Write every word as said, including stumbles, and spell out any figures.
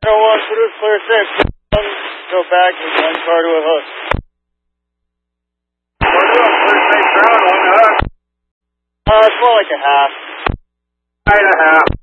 one, Cruise clear six. Go back with one car to a hook. We're doing clear six round, one hook. Uh, it's more like a half. Nine and a half.